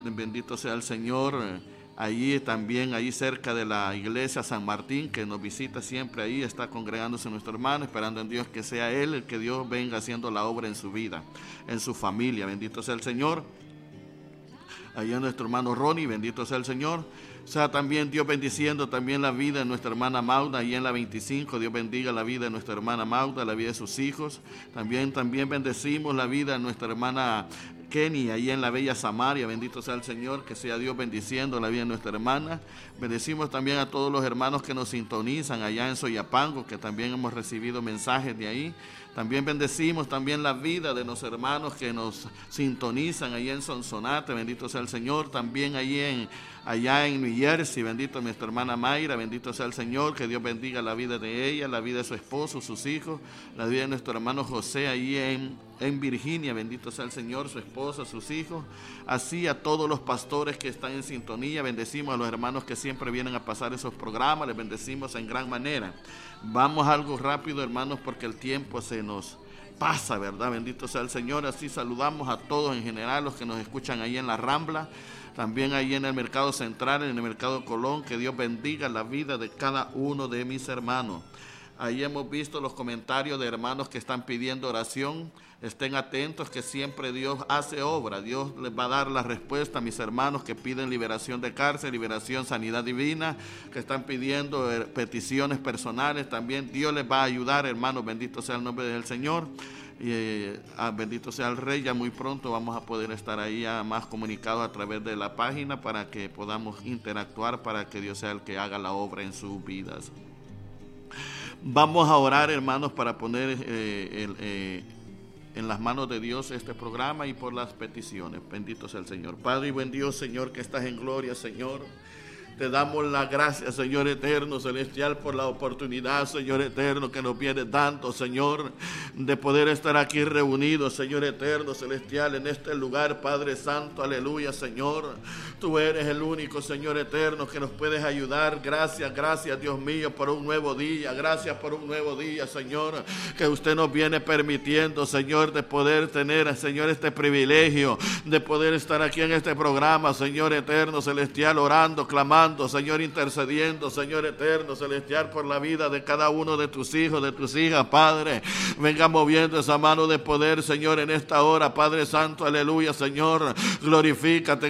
Bendito sea el Señor. Allí también, ahí cerca de la iglesia San Martín, que nos visita siempre, ahí está congregándose nuestro hermano, esperando en Dios que sea Él el que Dios venga haciendo la obra en su vida, en su familia. Bendito sea el Señor. Allá nuestro hermano Ronnie, bendito sea el Señor. O sea, también Dios bendiciendo también la vida de nuestra hermana Mauda, ahí en la 25, Dios bendiga la vida de nuestra hermana Mauda, la vida de sus hijos. También bendecimos la vida de nuestra hermana Kenny, ahí en la bella Samaria, bendito sea el Señor, que sea Dios bendiciendo la vida de nuestra hermana. Bendecimos también a todos los hermanos que nos sintonizan allá en Soyapango, que también hemos recibido mensajes de ahí. También bendecimos también la vida de los hermanos que nos sintonizan allá en Sonsonate, bendito sea el Señor. También allá en New Jersey, bendito nuestra hermana Mayra, bendito sea el Señor, que Dios bendiga la vida de ella, la vida de su esposo, sus hijos, la vida de nuestro hermano José ahí en Virginia, bendito sea el Señor, su esposa, sus hijos. Así a todos los pastores que están en sintonía, bendecimos a los hermanos que siempre vienen a pasar esos programas, les bendecimos en gran manera. Vamos algo rápido, hermanos, porque el tiempo se nos pasa, ¿verdad? Bendito sea el Señor. Así saludamos a todos en general, los que nos escuchan ahí en la Rambla, también ahí en el Mercado Central, en el Mercado Colón. Que Dios bendiga la vida de cada uno de mis hermanos. Ahí hemos visto los comentarios de hermanos que están pidiendo oración. Estén atentos, que siempre Dios hace obra. Dios les va a dar la respuesta a mis hermanos que piden liberación de cárcel, liberación, sanidad divina, que están pidiendo peticiones personales. También Dios les va a ayudar, hermanos. Bendito sea el nombre del Señor. Bendito sea el Rey. Ya muy pronto vamos a poder estar ahí más comunicados a través de la página para que podamos interactuar, para que Dios sea el que haga la obra en sus vidas. Vamos a orar, hermanos, para poner en las manos de Dios este programa y por las peticiones. Bendito sea el Señor. Padre y buen Dios, Señor, que estás en gloria, Señor. Te damos la gracia, Señor eterno, celestial, por la oportunidad, Señor eterno, que nos viene dando, Señor, de poder estar aquí reunidos, Señor eterno, celestial, en este lugar, Padre Santo, aleluya, Señor. Tú eres el único, Señor eterno, que nos puedes ayudar. Gracias, Dios mío, por un nuevo día. Gracias por un nuevo día, Señor, que usted nos viene permitiendo, Señor, de poder tener, Señor, este privilegio de poder estar aquí en este programa, Señor eterno, celestial, orando, clamando, Señor, intercediendo, Señor eterno, celestial, por la vida de cada uno de tus hijos, de tus hijas, Padre. Venga moviendo esa mano de poder, Señor, en esta hora, Padre Santo, aleluya, Señor. Glorifícate,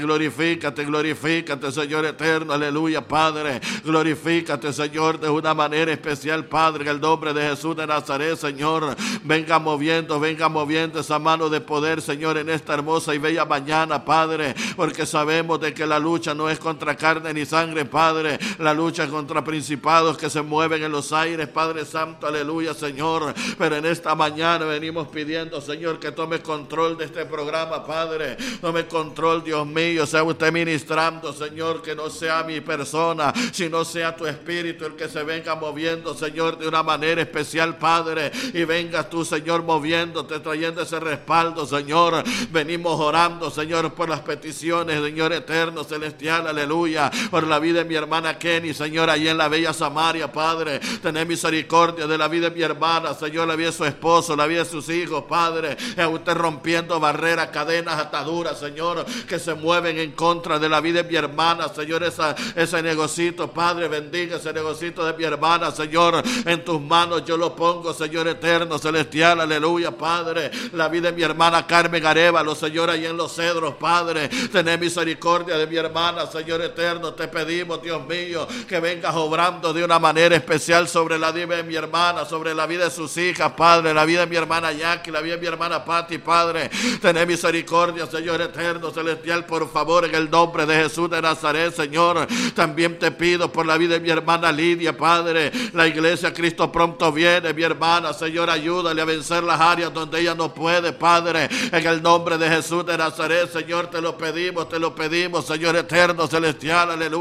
Señor eterno, aleluya, Padre. Glorifícate, Señor, de una manera especial, Padre, en el nombre de Jesús de Nazaret, Señor. Venga moviendo esa mano de poder, Señor, en esta hermosa y bella mañana, Padre, porque sabemos de que la lucha no es contra carne ni sangre, Padre. La lucha contra principados que se mueven en los aires, Padre Santo, aleluya, Señor. Pero en esta mañana venimos pidiendo, Señor, que tome control de este programa, Padre. Tome control, Dios mío. Sea usted ministrando, Señor, que no sea mi persona, sino sea tu Espíritu el que se venga moviendo, Señor, de una manera especial, Padre. Y vengas tú, Señor, moviéndote, trayendo ese respaldo, Señor. Venimos orando, Señor, por las peticiones, Señor eterno, celestial, aleluya. Por la vida de mi hermana Kenny, Señor, allí en la bella Samaria, Padre. Tener misericordia de la vida de mi hermana, Señor, la vida de su esposo, la vida de sus hijos, Padre. Es usted rompiendo barreras, cadenas, ataduras, Señor, que se mueven en contra de la vida de mi hermana, Señor. Ese negocito, Padre, bendiga ese negocito de mi hermana, Señor. En tus manos yo lo pongo, Señor eterno, celestial, aleluya, Padre. La vida de mi hermana Carmen Arevalo, Señor, allí en Los Cedros, Padre. Tener misericordia de mi hermana, Señor eterno. Te pedimos, Dios mío, que vengas obrando de una manera especial sobre la vida de mi hermana, sobre la vida de sus hijas, Padre, la vida de mi hermana Jackie, la vida de mi hermana Patti, Padre. Tener misericordia, Señor eterno, celestial, por favor, en el nombre de Jesús de Nazaret, Señor. También te pido por la vida de mi hermana Lidia, Padre. La iglesia Cristo pronto viene, mi hermana, Señor, ayúdale a vencer las áreas donde ella no puede, Padre. En el nombre de Jesús de Nazaret, Señor, te lo pedimos, Señor eterno, celestial, aleluya,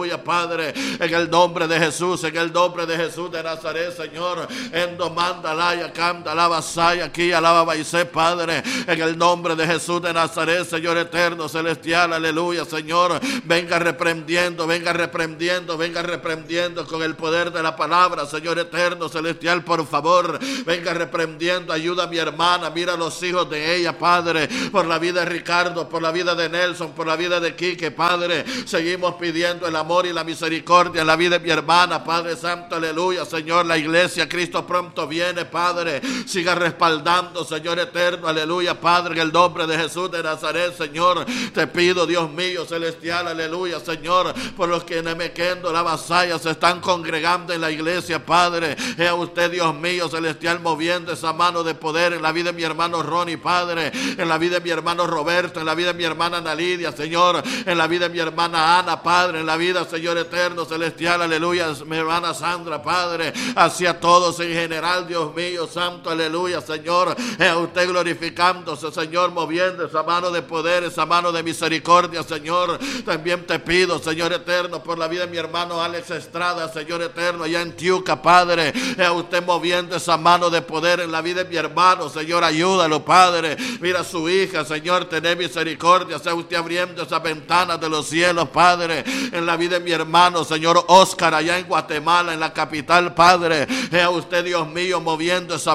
aleluya, Padre, en el nombre de Jesús, en el nombre de Jesús de Nazaret, Señor, en domanda laya, canta, alaba, saya, aquí, alaba, baise, Padre, en el nombre de Jesús de Nazaret, Señor eterno, celestial, aleluya, Señor, venga reprendiendo, venga reprendiendo, venga reprendiendo con el poder de la palabra, Señor eterno, celestial, por favor, venga reprendiendo, ayuda a mi hermana, mira a los hijos de ella, Padre, por la vida de Ricardo, por la vida de Nelson, por la vida de Quique, Padre, seguimos pidiendo el amor y la misericordia en la vida de mi hermana, Padre Santo, aleluya, Señor, la iglesia, Cristo pronto viene, Padre, siga respaldando, Señor eterno, aleluya, Padre, en el nombre de Jesús de Nazaret, Señor, te pido, Dios mío, celestial, aleluya, Señor, por los que en Emequendo, la Vasalla, se están congregando en la iglesia, Padre, a usted, Dios mío, celestial, moviendo esa mano de poder en la vida de mi hermano Ronnie, Padre, en la vida de mi hermano Roberto, en la vida de mi hermana Ana Lidia, Señor, en la vida de mi hermana Ana, Padre, en la vida, Señor eterno, celestial, aleluya, mi hermana Sandra, Padre, hacia todos en general, Dios mío, santo, aleluya, Señor, a usted glorificándose, Señor, moviendo esa mano de poder, esa mano de misericordia, Señor, también te pido, Señor eterno, por la vida de mi hermano Alex Estrada, Señor eterno, allá en Tiuca, Padre, a usted moviendo esa mano de poder en la vida de mi hermano, Señor, ayúdalo, Padre, mira a su hija, Señor, tené misericordia, sea usted abriendo esas ventanas de los cielos, Padre, en la vida de mi hermano, Señor Oscar, allá en Guatemala, en la capital, Padre, a usted, Dios mío, moviendo esa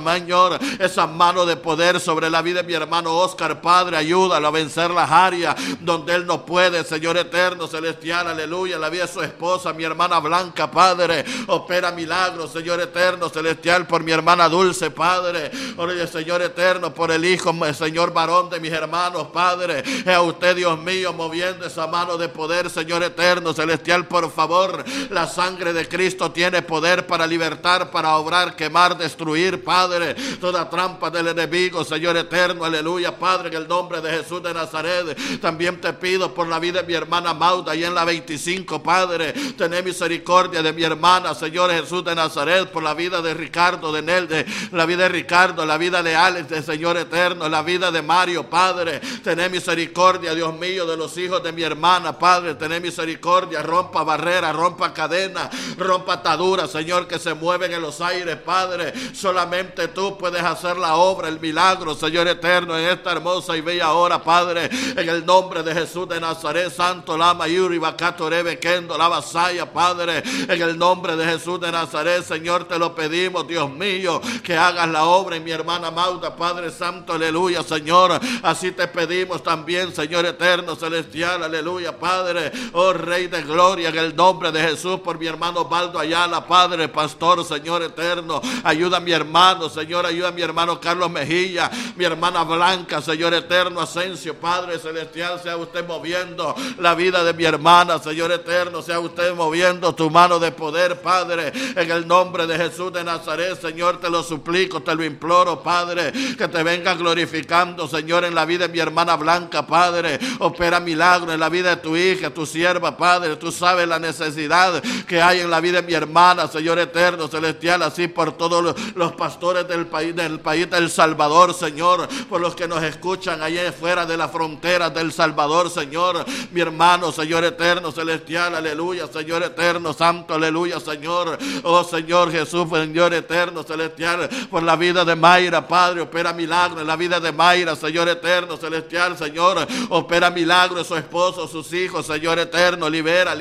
mano de poder sobre la vida de mi hermano Oscar, Padre, ayúdalo a vencer las áreas donde él no puede, Señor eterno, celestial, aleluya, la vida de su esposa, mi hermana Blanca, Padre, opera milagros, Señor eterno, celestial, por mi hermana Dulce, Padre, oye, Señor eterno, por el hijo, Señor varón de mis hermanos, Padre, a usted, Dios mío, moviendo esa mano de poder, Señor eterno, celestial, por favor, la sangre de Cristo tiene poder para libertar, para obrar, quemar, destruir, Padre, toda trampa del enemigo, Señor eterno, aleluya, Padre, en el nombre de Jesús de Nazaret, también te pido por la vida de mi hermana Mauda, ahí en la 25, Padre, tené misericordia de mi hermana, Señor Jesús de Nazaret, por la vida de Ricardo, de Nelde, la vida de Ricardo, la vida de Alex, de Señor eterno, la vida de Mario, Padre, tené misericordia, Dios mío, de los hijos de mi hermana, Padre, tené misericordia, rompa barreras, rompa cadenas, rompa ataduras, Señor, que se mueven en los aires, Padre, solamente tú puedes hacer la obra, el milagro, Señor eterno, en esta hermosa y bella hora, Padre, en el nombre de Jesús de Nazaret, Santo Lama Yuri Bacatorebe Kendo la Vasalla, Padre, en el nombre de Jesús de Nazaret, Señor, te lo pedimos, Dios mío, que hagas la obra en mi hermana Mauda, Padre Santo, aleluya, Señor, así te pedimos también, Señor eterno, celestial, aleluya, Padre, oh Rey de gloria, en el nombre de Jesús, por mi hermano Baldo Ayala, Padre, pastor, Señor eterno, ayuda a mi hermano, Señor, ayuda a mi hermano Carlos Mejía, mi hermana Blanca, Señor eterno, Asensio, Padre celestial, sea usted moviendo la vida de mi hermana, Señor eterno, sea usted moviendo tu mano de poder, Padre, en el nombre de Jesús de Nazaret, Señor, te lo suplico, te lo imploro, Padre, que te venga glorificando, Señor, en la vida de mi hermana Blanca, Padre, opera milagro en la vida de tu hija, tu sierva, Padre, tú sabes la necesidad que hay en la vida de mi hermana, Señor eterno, celestial, así por todos los pastores del país del Salvador, Señor, por los que nos escuchan allá fuera de las fronteras del Salvador, Señor, mi hermano, Señor eterno, celestial, aleluya, Señor eterno, santo, aleluya, Señor, oh Señor Jesús, Señor eterno, celestial, por la vida de Mayra, Padre, opera milagro en la vida de Mayra, Señor eterno, celestial, Señor, opera milagro en su esposo, sus hijos, Señor eterno, libera,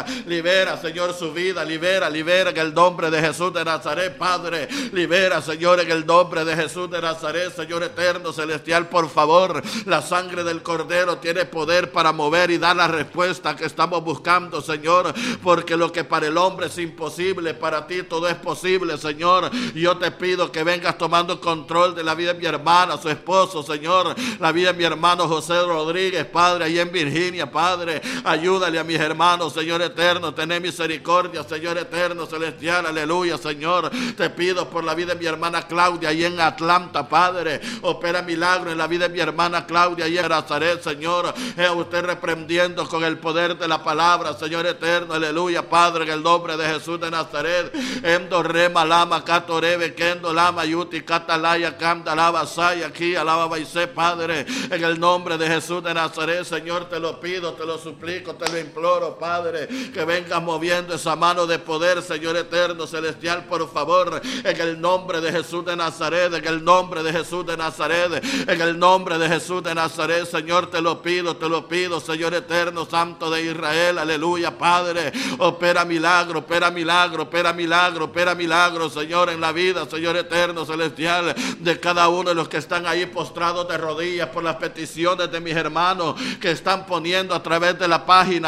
Señor, su vida, libera en el nombre de Jesús de Nazaret, Padre, libera, Señor, en el nombre de Jesús de Nazaret, Señor eterno, celestial, por favor, la sangre del Cordero tiene poder para mover y dar la respuesta que estamos buscando, Señor, porque lo que para el hombre es imposible, para ti todo es posible, Señor. Yo te pido que vengas tomando control de la vida de mi hermana, su esposo, Señor, la vida de mi hermano José Rodríguez, Padre, ahí en Virginia, Padre, ayúdale a mis hermanos, Señor eterno, tené misericordia, Señor eterno, celestial, aleluya, Señor, te pido por la vida de mi hermana Claudia, ahí en Atlanta, Padre, opera milagro en la vida de mi hermana Claudia, ahí en Nazaret, Señor, usted reprendiendo con el poder de la palabra, Señor eterno, aleluya, Padre, en el nombre de Jesús de Nazaret, endo rema lama catorebe kendo lama yuti catalaya canta lava saya aquí alaba baise, Padre, en el nombre de Jesús de Nazaret, Señor, te lo pido, te lo suplico, te lo imploro, Padre. Padre, que vengas moviendo esa mano de poder, Señor eterno, celestial, por favor, en el nombre de Jesús de Nazaret, en el nombre de Jesús de Nazaret, en el nombre de Jesús de Nazaret, Señor, te lo pido, Señor eterno, Santo de Israel, aleluya, Padre, opera milagro, opera milagro, opera milagro, opera milagro, Señor, en la vida, Señor eterno, celestial, de cada uno de los que están ahí postrados de rodillas por las peticiones de mis hermanos que están poniendo a través de la página,